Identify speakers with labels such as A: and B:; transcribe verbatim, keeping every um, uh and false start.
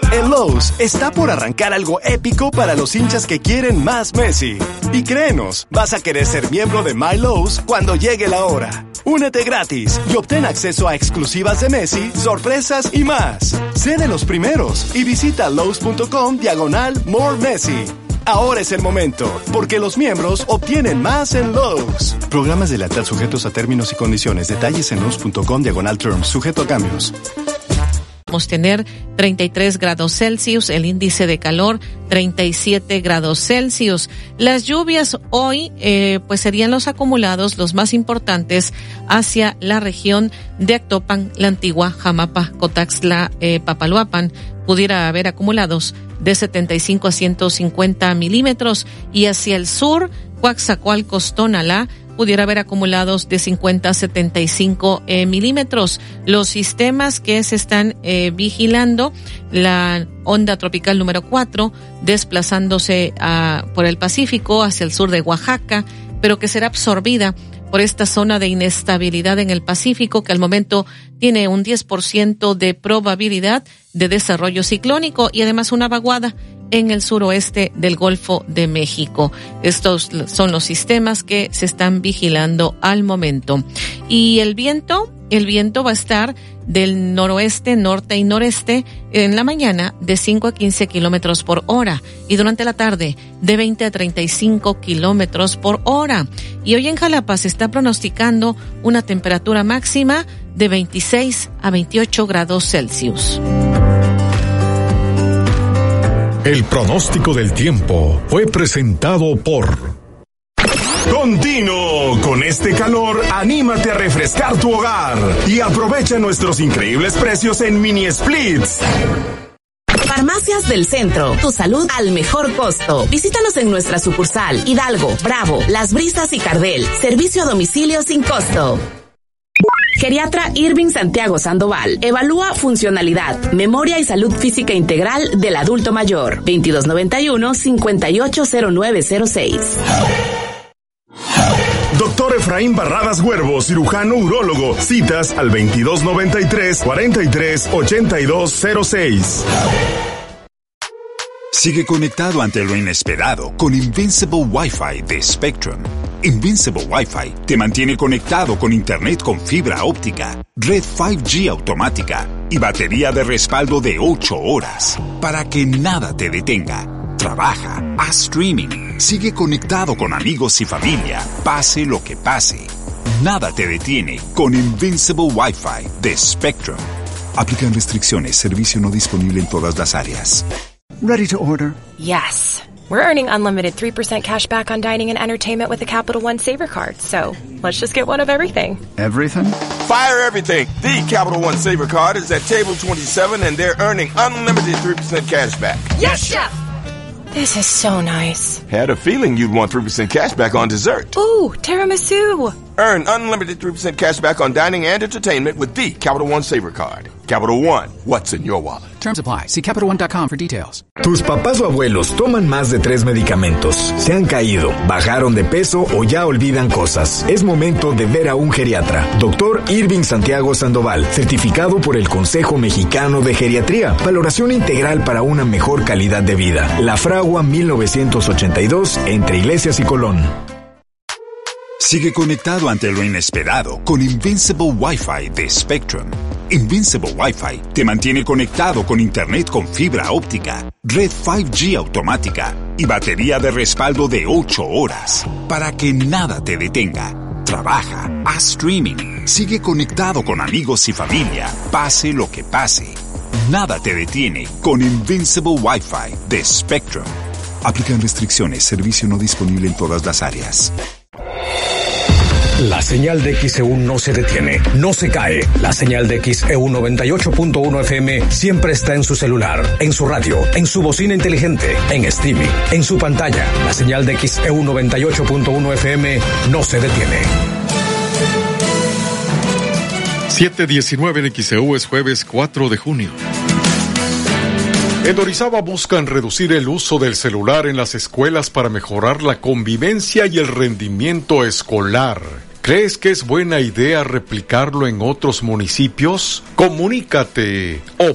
A: En Lowe's está por arrancar algo épico para los hinchas que quieren más Messi. Y créenos, vas a querer ser miembro de My Lowe's cuando llegue la hora. Únete gratis y obtén acceso a exclusivas de Messi, sorpresas y más. Sé de los primeros y visita Lowe's.com diagonal More Messi. Ahora es el momento, porque los miembros obtienen más en Lowe's. Programas de lealtad sujetos a términos y condiciones. Detalles en Lowe's.com diagonal terms, sujeto a cambios.
B: Vamos a tener treinta y tres grados Celsius, el índice de calor treinta y siete grados Celsius. Las lluvias hoy eh, pues serían los acumulados los más importantes hacia la región de Actopan, La Antigua, Jamapa, Cotaxtla, eh, Papaloapan. Pudiera haber acumulados de setenta y cinco a ciento cincuenta milímetros y hacia el sur, Coaxacualcos, Tonalá, pudiera haber acumulados de cincuenta a setenta y cinco eh, milímetros. Los sistemas que se están eh, vigilando, la onda tropical número cuatro, desplazándose a, por el Pacífico hacia el sur de Oaxaca, pero que será absorbida por esta zona de inestabilidad en el Pacífico, que al momento tiene un diez por ciento de probabilidad de desarrollo ciclónico y además una vaguada en el suroeste del Golfo de México. Estos son los sistemas que se están vigilando al momento. Y el viento, el viento va a estar del noroeste, norte y noreste en la mañana de cinco a quince kilómetros por hora y durante la tarde de veinte a treinta y cinco kilómetros por hora. Y hoy en Jalapa se está pronosticando una temperatura máxima de veintiséis a veintiocho grados Celsius.
C: El pronóstico del tiempo fue presentado por...
D: Continuo, con este calor, anímate a refrescar tu hogar y aprovecha nuestros increíbles precios en mini splits.
E: Farmacias del Centro, tu salud al mejor costo. Visítanos en nuestra sucursal Hidalgo, Bravo, Las Brisas y Cardel. Servicio a domicilio sin costo. Geriatra Irving Santiago Sandoval. Evalúa funcionalidad, memoria y salud física integral del adulto mayor. veintidós noventa y uno, cincuenta y ocho cero nueve cero seis.
D: Doctor Efraín Barradas Huervo, cirujano urólogo. Citas al veintidós noventa y tres, cuarenta y tres, ochenta y dos cero seis.
F: Sigue conectado ante lo inesperado con Invincible Wi-Fi de Spectrum. Invincible Wi-Fi te mantiene conectado con internet con fibra óptica, red cinco G automática y batería de respaldo de ocho horas para que nada te detenga. Trabaja, haz streaming, sigue conectado con amigos y familia, pase lo que pase. Nada te detiene con Invincible Wi-Fi de Spectrum. Aplican restricciones, servicio no disponible en todas las áreas.
G: Ready to order?
H: Yes. We're earning unlimited three percent cash back on dining and entertainment with the Capital One Saver Card, so let's just get one of everything.
G: Everything?
I: Fire everything. The Capital One Saver Card is at table twenty-seven and they're earning unlimited three percent cash back.
H: Yes, Chef! This is so nice.
I: Had a feeling you'd want three percent cash back on dessert.
H: Ooh, tiramisu.
I: Earn unlimited three percent cash back on dining and entertainment with the Capital One Saver Card. Capital One, what's in your wallet?
J: Terms apply. See Capital One dot com for details.
K: Tus papás o abuelos toman más de tres medicamentos, se han caído, bajaron de peso o ya olvidan cosas. Es momento de ver a un geriatra. Doctor Irving Santiago Sandoval, certificado por el Consejo Mexicano de Geriatría. Valoración integral para una mejor calidad de vida. La Fragua mil novecientos ochenta y dos, entre Iglesias y Colón.
F: Sigue conectado ante lo inesperado con Invincible Wi-Fi de Spectrum. Invincible Wi-Fi te mantiene conectado con internet con fibra óptica, red cinco G automática y batería de respaldo de ocho horas para que nada te detenga. Trabaja, haz streaming, sigue conectado con amigos y familia, pase lo que pase. Nada te detiene con Invincible Wi-Fi de Spectrum. Aplican restricciones, servicio no disponible en todas las áreas.
L: La señal de X E U no se detiene, no se cae. La señal de X E U noventa y ocho punto uno F M siempre está en su celular, en su radio, en su bocina inteligente, en streaming, en su pantalla. La señal de X E U noventa y ocho punto uno F M no se detiene.
C: siete diecinueve en X E U, es jueves cuatro de junio. En Orizaba buscan reducir el uso del celular en las escuelas para mejorar la convivencia y el rendimiento escolar. ¿Crees que es buena idea replicarlo en otros municipios? Comunícate.